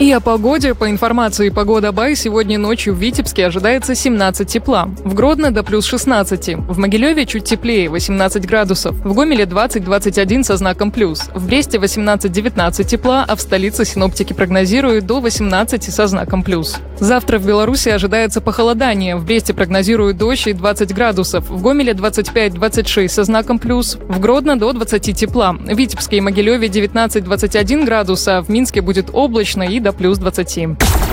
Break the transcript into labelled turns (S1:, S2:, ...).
S1: И о погоде. По информации Погода Бай, сегодня ночью в Витебске ожидается 17 тепла. В Гродно до плюс 16. В Могилеве чуть теплее, 18 градусов. В Гомеле 20-21 со знаком плюс. В Бресте 18-19 тепла, а в столице синоптики прогнозируют до 18 со знаком плюс. Завтра в Беларуси ожидается похолодание. В Бресте прогнозируют дождь и 20 градусов. В Гомеле 25-26 со знаком плюс. В Гродно до 20 тепла. В Витебске и Могилеве 19-21 градуса. В Минске будет облачно и до плюс 20.